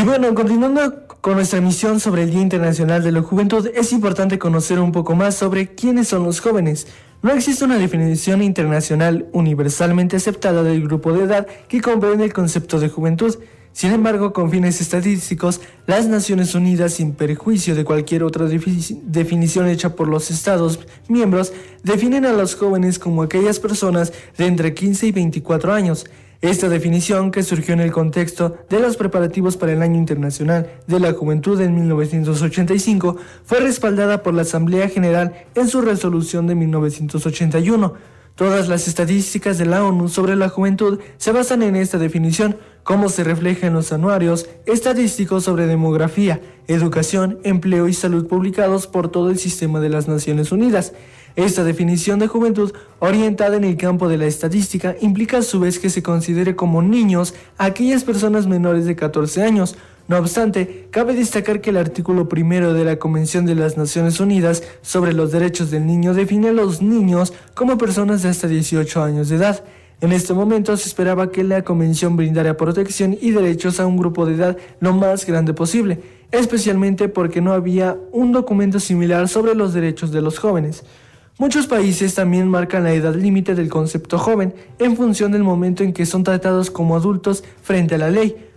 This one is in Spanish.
Y bueno, continuando con nuestra emisión sobre el Día Internacional de la Juventud, es importante conocer un poco más sobre quiénes son los jóvenes. No existe una definición internacional universalmente aceptada del grupo de edad que comprende el concepto de juventud. Sin embargo, con fines estadísticos, las Naciones Unidas, sin perjuicio de cualquier otra definición hecha por los Estados miembros, definen a los jóvenes como aquellas personas de entre 15 y 24 años. Esta definición, que surgió en el contexto de los preparativos para el Año Internacional de la Juventud en 1985, fue respaldada por la Asamblea General en su resolución de 1981. Todas las estadísticas de la ONU sobre la juventud se basan en esta definición, como se refleja en los anuarios estadísticos sobre demografía, educación, empleo y salud publicados por todo el sistema de las Naciones Unidas. Esta definición de juventud, orientada en el campo de la estadística, implica a su vez que se considere como niños a aquellas personas menores de 14 años. No obstante, cabe destacar que el artículo 1 de la Convención de las Naciones Unidas sobre los Derechos del Niño define a los niños como personas de hasta 18 años de edad. En este momento se esperaba que la Convención brindara protección y derechos a un grupo de edad lo más grande posible, especialmente porque no había un documento similar sobre los derechos de los jóvenes. Muchos países también marcan la edad límite del concepto joven en función del momento en que son tratados como adultos frente a la ley.